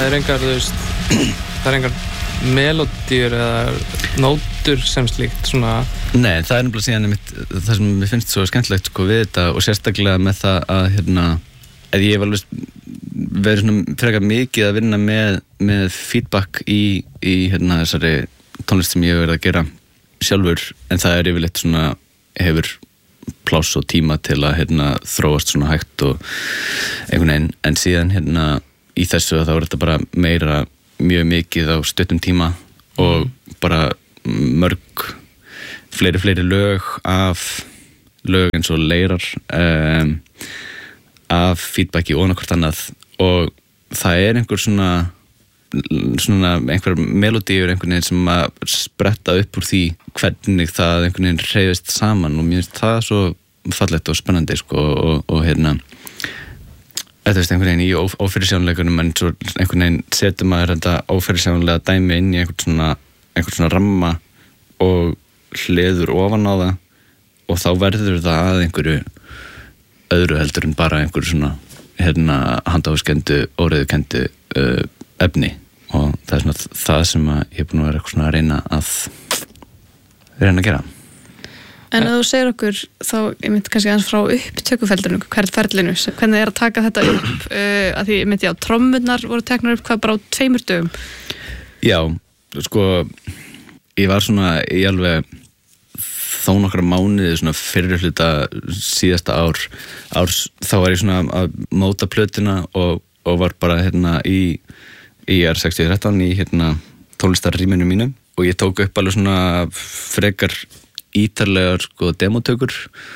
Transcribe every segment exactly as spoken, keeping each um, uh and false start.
það er engar, þú veist, það er engar melodíur eða nótur sem slíkt svona. Nei, það er nefnilega síðan einmitt, það sem mér finnst svo skemmtilegt sko við þetta og sérstaklega með það að hérna, að ég hef alveg verið svona frekar mikið að vinna með, með feedback í, í hérna þessari tónlist sem ég hef verið að gera sjálfur, en það er yfirleitt svona, hefur pláss og tíma til að hérna þróast svona hægt og einhvern veginn, en síðan hérna í þessu þá er þetta bara meira mjög mikið á stuttum tíma og mm. bara mörg fleiri fleiri lög af lög eins og leirar um, af feedbacki og nokkurt annað og það er einhver svona svona einhver melodíur einhvern veginn sem að spretta upp úr því hvernig það einhvern veginn hreyfist saman og mér finnst það svo fallegt og spennandi sko og, og hérna þetta veist einhvern veginn í ófyrirsjáanleikunum en svo einhvern veginn setur maður þetta ófyrirsjáanlega dæmi inn í einhvern svona einhvern svona ramma og hleður ofan á það og þá verður það að einhverju öðru heldur en bara einhverju svona hérna handahófskendu, óreiðukendu uh, efni og það er svona það sem að ég er búin að vera eitthvað svona að reyna að reyna að gera. En ef þú segir okkur þá, ég myndi kannski aðeins frá upptökuferlinu, hvert ferlinu, hvernig er að taka þetta upp, uh, að því ég myndi á trommurnar voru teknar upp hvað bara á tveimur dögum? Já, sko, ég var svona í alveg þó nokkra mánuði svona fyrir hluta síðasta ár, árs, þá var ég svona að móta plötuna og, og var bara hérna í, í R sextíu þrettán í hérna tónlistarrýminu mínu og ég tók upp alveg svona frekar ítarlegar sko demotökur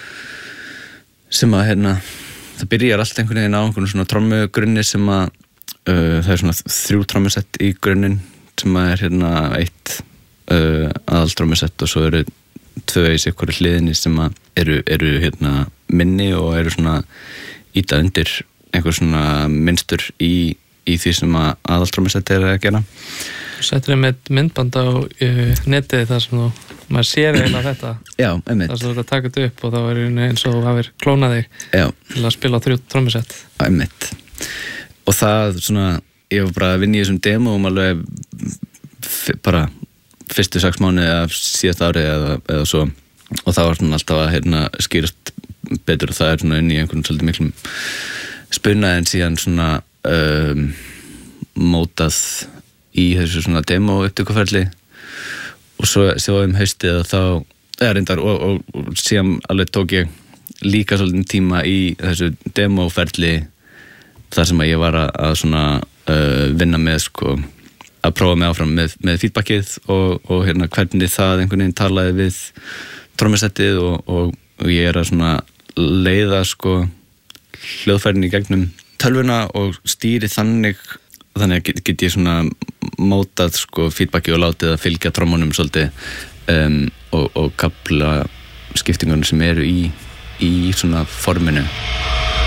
sem að hérna það byrjar allt einhvern veginn á einhvern svona trommugrunni sem að uh, það er svona þrjú trommusett í grunninn sem að er hérna eitt uh, aðaltrommusett og svo eru tvö í sikkur hliðinni sem að eru, eru hérna minni og eru svona íta undir einhver svona minnstur í, í því sem að aðaltrommusett er að gera. Settur þið með myndband á uh, netið þar sem þú, maður sér eiginlega þetta. Já, einmitt. Það sem þú ert að taka þetta upp og þá er eins og þú hafir klónað þig Já. Til að spila á þrjú trommusett. Einmitt. Og það svona, ég var bara að vinna í þessum demóum alveg f- bara fyrstu sex mánuði af síðasta ári eða, eða svo og það var svona alltaf að hérna skýrast betur og það er svona inn í einhvern svolítið miklum spuna en síðan svona um, mótað í þessu svona demo upptökuferli og svo, svo um haustið þá, eða reyndar og, og, og síðan alveg tók ég líka svolítið tíma í þessu demoferli þar sem að ég var að, að svona uh, vinna með sko að prófa mig áfram með, með feedbackið og, og hérna hvernig það einhvern veginn talaði við trommusettið og, og, og ég er að svona leiða sko hljóðfærin í gegnum tölvuna og stýri þannig þannig að get, get ég svona mótað sko feedbackið og látið að fylgja trommunum svolítið um, og, og kapla skiptingunum sem eru í, í svona forminu.